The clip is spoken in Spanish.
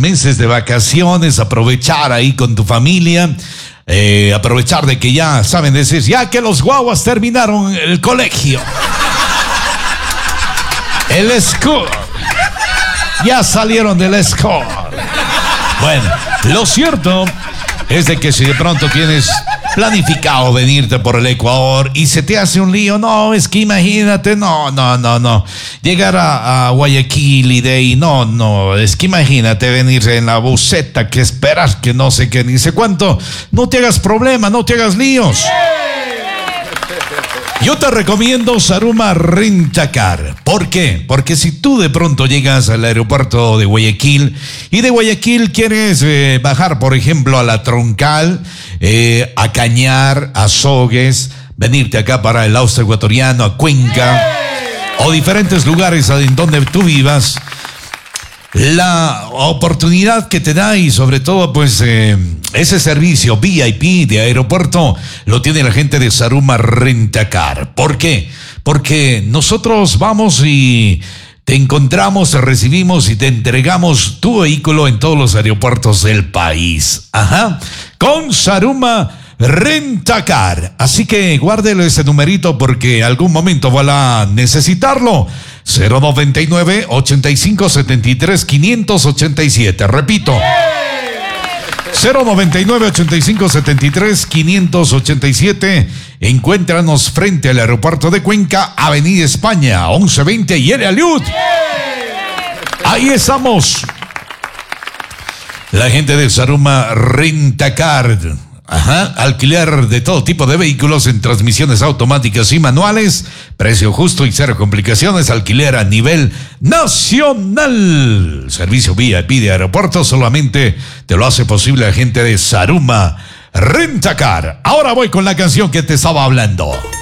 meses de vacaciones, aprovechar ahí con tu familia, aprovechar de que ya saben decir, ya que los guaguas terminaron el colegio, el school, ya salieron del school. Bueno, lo cierto es de que si de pronto tienes planificado venirte por el Ecuador y se te hace un lío, no, es que imagínate, no, llegar a Guayaquil y de ahí, no, es que imagínate venirse en la buseta, que esperar, que no sé qué, ni sé cuánto, no te hagas problema, no te hagas líos. Yo te recomiendo Saruma Rentacar. ¿Por qué? Porque si tú de pronto llegas al aeropuerto de Guayaquil y de Guayaquil quieres bajar, por ejemplo, a la Troncal, a Cañar, a Sogues, venirte acá para el Austro Ecuatoriano, a Cuenca, o diferentes lugares en donde tú vivas, la oportunidad que te da y sobre todo pues ese servicio VIP de aeropuerto lo tiene la gente de Saruma Rentacar. ¿Por qué? Porque nosotros vamos y te encontramos, te recibimos y te entregamos tu vehículo en todos los aeropuertos del país. Ajá, con Saruma Rentacar. Así que guárdelo ese numerito porque algún momento van a necesitarlo. 099-8573-587. Repito. 099-8573-587. Encuéntranos frente al aeropuerto de Cuenca, Avenida España, 1120 y El Aliud. Ahí estamos. La gente de Saruma Rentacar. Ajá, alquiler de todo tipo de vehículos en transmisiones automáticas y manuales, precio justo y cero complicaciones, alquiler a nivel nacional. Servicio VIP de aeropuerto solamente te lo hace posible la gente de Saruma Rentacar. Ahora voy con la canción que te estaba hablando.